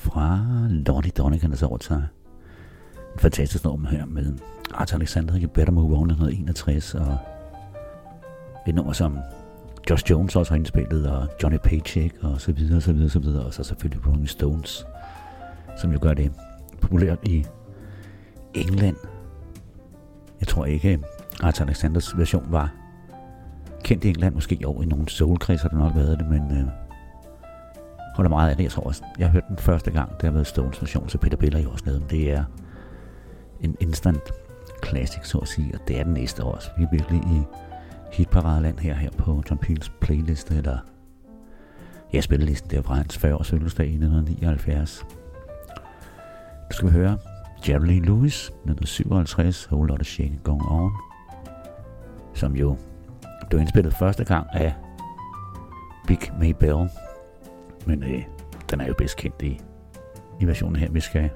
fra Lonnie Donegan, der så overtager en fantastisk nummer her med Arthur Alexander, You Better Move On 1961, og et nummer, som Josh Jones også har indspillet, og Johnny Paycheck, og så videre, så videre, så videre, og så selvfølgelig Rolling Stones, som jo gør det populært i England. Jeg tror ikke, Arthur Alexanders version var kendt i England, måske jo i nogle soulkredser har det nok været det, men holder meget af det. Jeg tror også, jeg har hørt den første gang, det har været Stones version, så Peter Bell har jo også lavet, men det er en instant classic, så at sige, og det er den næste også. Vi er virkelig i hitparadeland her på John Peels playliste, eller spillelisten der fra hans 40-års fødselsdag i 1979. Nu skal vi høre Jerry Lee Lewis, 1957, Whole Lotta Shaking Going On, som jo blev indspillet første gang af Big Maybelle, men den er jo bedst kendt i versionen her,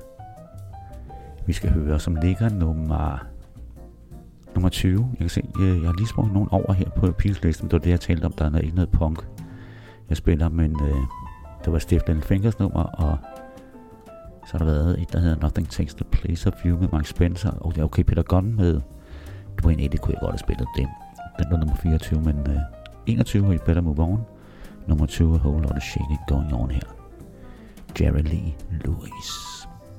vi skal høre, som ligger nummer 20. Jeg kan se, jeg har lige sprunget nogen over her på Peels-listen, det var det, jeg talte om, der er ikke noget punk, jeg spiller, men der var Stiff Little Fingers nummer, og så har der været et, der hedder Nothing Takes the Place of You med Mark Spencer, og det er okay, Peter Gunn med Dwayne Eddy, kunne jeg godt have spillet det. Den var nummer 24, men 21 er You Better Move On, nummer 20 Whole Lotta Shaking Going On her. Jerry Lee Lewis.